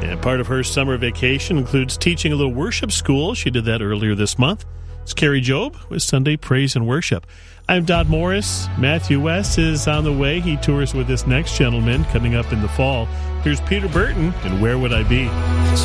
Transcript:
And part of her summer vacation includes teaching a little worship school. She did that earlier this month. It's Carrie Job with Sunday Praise and Worship. I'm Dodd Morris. Matthew West is on the way. He tours with this next gentleman coming up in the fall. Here's Peter Burton and Where Would I Be?